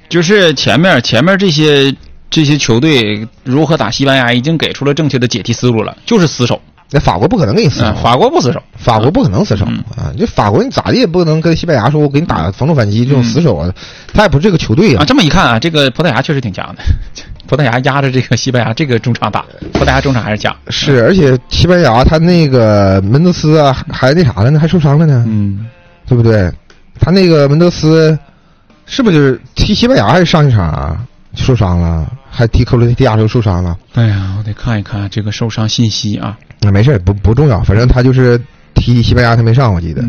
就是前面这些球队如何打西班牙已经给出了正确的解题思路了，就是死守。 那法国不可能给你死守， 法国不死守， 法国不可能死守啊！这法国你咋的也不能跟西班牙说我给你打防守反击这种死守啊，他也不是这个球队啊。 这么一看啊，这个葡萄牙确实挺强的，葡萄牙压着这个西班牙这个中场打，葡萄牙中场还是强。 是，而且西班牙他那个门德斯啊，还那啥了呢，还受伤了呢，对不对？他那个门德斯是不是就是踢西班牙还是上一场啊受伤了？还踢克罗地亚时候受伤了。 哎呀，我得看一看这个受伤信息啊。 那没事，不重要，反正他就是踢西班牙他没上，我记得。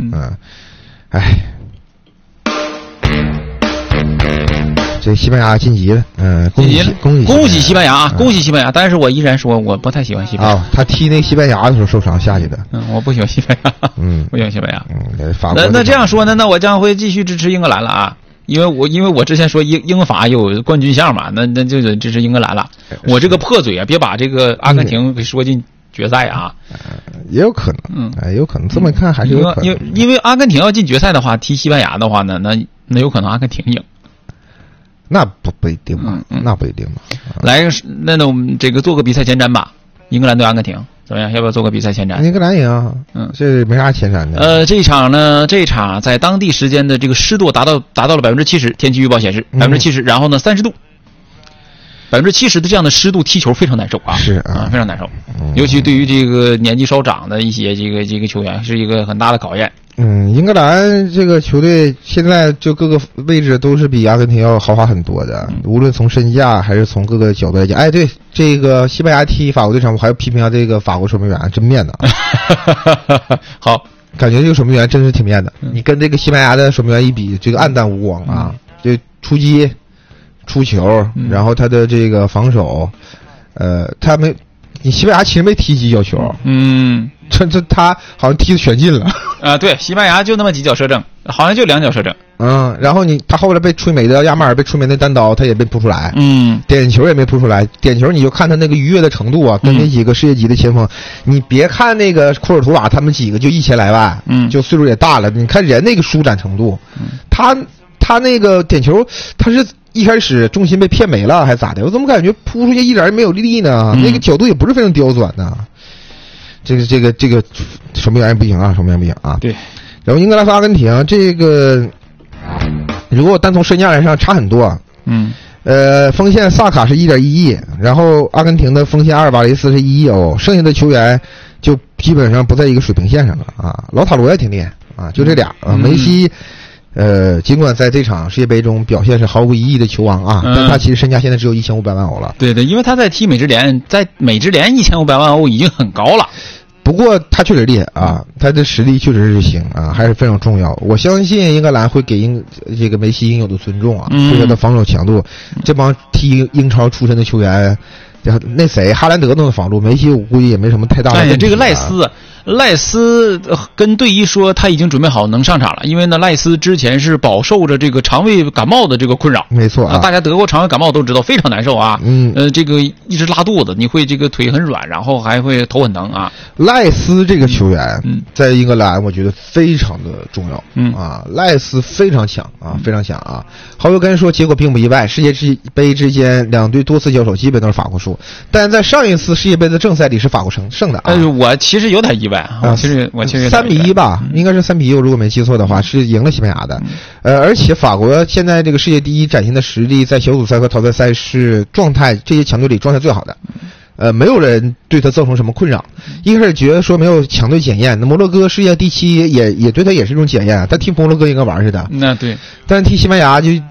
这西班牙晋级了， 恭喜西班牙啊！恭喜西班牙！但是我依然说我不太喜欢西班牙。 他踢那西班牙的时候受伤下去的。 我不喜欢西班牙。不喜欢西班牙。 法国。 那这样说呢？那我将会继续支持英格兰了啊！因为我之前说英法有冠军相嘛，那就得支持英格兰了。我这个破嘴啊，别把这个阿根廷给说进决赛啊。 也有可能，有可能这么看还是有可能。 因为阿根廷要进决赛的话，踢西班牙的话呢，那有可能阿根廷赢。 那不一定嘛，那不一定嘛。 来，那我们这个做个比赛前瞻吧，英格兰对阿根廷怎么样？要不要做个比赛前瞻？ 英格兰赢啊，这没啥前瞻的。 这一场在当地时间的这个湿度达到了70%，天气预报显示70%，然后呢30度，70%的这样的湿度踢球非常难受啊， 是啊， 非常难受，尤其对于这个年纪稍长的一些这个球员是一个很大的考验。 英格兰这个球队现在就各个位置都是比阿根廷要豪华很多的，无论从身价还是从各个角度来讲。哎，对，这个西班牙踢法国队场，我还要批评一下这个法国守门员，真面子啊！ 好， 感觉这个守门员真是挺面的。你跟这个西班牙的守门员一比，这个黯淡无光啊！就出击、出球，然后他的这个防守，你西班牙其实没踢几脚球，他好像踢的全进了啊！对，西班牙就那么几脚射正，好像就2脚射正。 然后他后来被吹没的亚马尔被吹没的单刀，他也没扑出来。点球也没扑出来。点球你就看他那个愉悦的程度啊，跟那几个世界级的前锋，你别看那个库尔图瓦他们几个就1000来万，就岁数也大了。你看人那个舒展程度，他那个点球，他是一开始重心被骗没了还是咋的？我怎么感觉扑出去一点没有力呢？那个角度也不是非常刁钻呢。这个守门员不行啊，守门员不行啊。 对。 然后英格兰和阿根廷这个，如果单从身价来上差很多。锋线萨卡是1.1亿，然后阿根廷的锋线阿尔瓦雷斯是1亿欧，剩下的球员就基本上不在一个水平线上了啊。老塔罗也挺厉害啊，就这俩啊。梅西。尽管在这场世界杯中表现是毫无疑义的球王啊，但他其实身价现在只有1500万欧了。 对，因为他在踢美职联1500万欧已经很高了。 不过他确实厉害啊，他的实力确实是行啊，还是非常重要。我相信英格兰会给这个梅西应有的尊重啊，对他的防守强度。这帮踢英超出身的球员，那谁哈兰德都能防住，梅西我估计也没什么太大的问题。 这个赖斯跟队医说他已经准备好能上场了，因为呢赖斯之前是饱受着这个肠胃感冒的这个困扰。 没错啊， 大家得过肠胃感冒都知道非常难受啊。这个一直拉肚子，你会这个腿很软，然后还会头很疼啊。 赖斯这个球员在英格兰我觉得非常的重要啊，赖斯非常强啊，非常强啊。郝友根说结果并不意外，世界杯之间两队多次交手基本都是法国输，但在上一次世界杯的正赛里是法国胜的啊。 我其实有点意外啊，我其实 3-1吧，应该是3-1，我如果没记错的话是赢了西班牙的。而且法国现在这个世界第一展现的实力，在小组赛和淘汰赛是状态这些强队里状态最好的。没有人对他造成什么困扰。一开始觉得说没有强队检验，那摩洛哥世界第7也对他也是一种检验，他踢摩洛哥应该玩似的。 那对， 但是踢西班牙就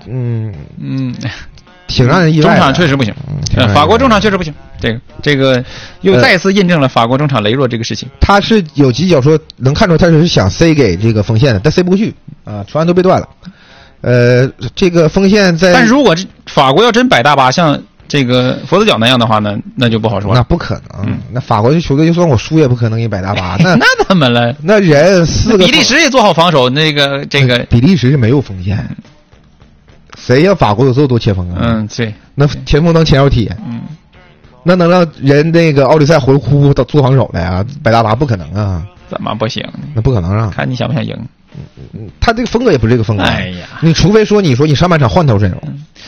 挺让人意外的。 中场确实不行，法国中场确实不行。这个又再一次印证了法国中场羸弱这个事情。 他是有几脚说能看出他是想塞给这个锋线的，但塞不过去啊，传都被断了。这个锋线在， 但如果法国要真摆大巴像这个佛子脚那样的话呢，那就不好说了。 那不可能，那法国这球队就算我输也不可能给你摆大巴。那怎么了？ 那人4个， 比利时也做好防守，这个比利时是没有锋线。谁让法国有这么多前锋啊？ 对， 那前锋能前腰踢，那能让人那个奥利赛回哭做防守的呀？摆大巴不可能啊！ 怎么不行？ 那不可能啊！ 看你想不想赢？ 他这个风格也不是这个风格。 哎呀， 你除非说你上半场换头阵容。